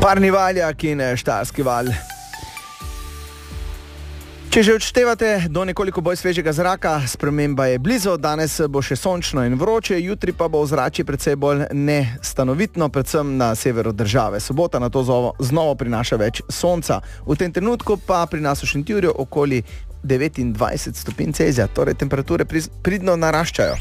Parni valjak in štajerski val. Če že odštevate do nekoliko bolj svežega zraka, sprememba je blizu, danes bo še sončno in vroče, jutri pa bo ozračje precej bolj nestanovitno, predvsem na severu države. Sobota na to znova prinaša več sonca. V tem trenutku pa pri nas v Šentjurju okoli 29 stopinj Celzija, torej temperature pridno naraščajo.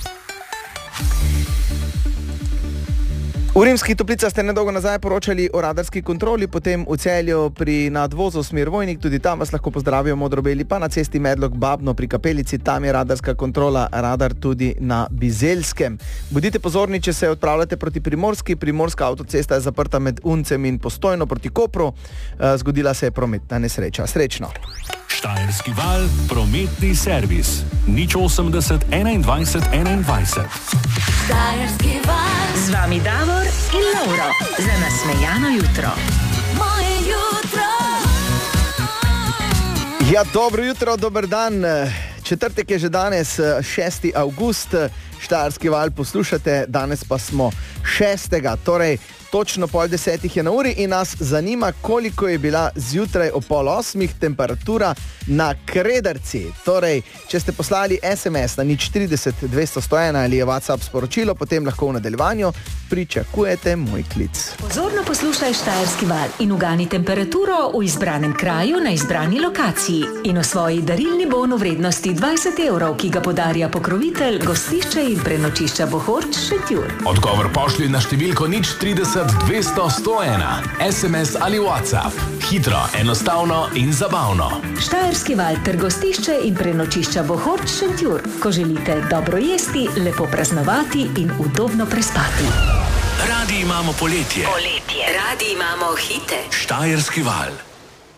V Rimskih Toplicah ste nedolgo nazaj poročali o radarski kontroli, potem v Celju pri nadvozu smer Vojnik, tudi tam vas lahko pozdravijo modrobeli, pa na cesti Medlog-Babno pri Kapelici, tam je radarska kontrola, radar tudi na Bizelskem. Bodite pozorni, če se odpravljate proti Primorski, primorska avtocesta je zaprta med Uncem in Postojno proti Kopru, zgodila se je prometna nesreča. Srečno! Štajerski val, prometni servis. 080 21 21. Štajerski val. Z vami Davor in Lauro. Za nasmejano jutro. Moje jutro. Ja, dobro jutro, dober dan. Četrtek je že danes, 6. avgust. Štajerski val poslušate, danes pa smo 6. Torej točno 9:30 je na uri in nas zanima, koliko je bila zjutraj ob 7:30 temperatura na Krederci. Torej, če ste poslali SMS na 040 201 ali je WhatsApp sporočilo, potem lahko v nadaljevanju pričakujete moj klic. Pozorno poslušaj Štajerski val in ugani temperaturo v izbranem kraju na izbrani lokaciji in osvoji darilni bon v vrednosti 20 evrov, ki ga podarja pokrovitelj gostišče in prenočišča Bohorč Šentjur. Odgovor pošlji na številko 030 200 101, SMS ali WhatsApp. Hitro, enostavno in zabavno. Štajerski val ter gostišče in prenočišča Bohorč Šentjur. Ko želite dobro jesti, lepo praznovati in udobno prespati. Radi imamo poletje. Radi imamo hite. Štajerski val.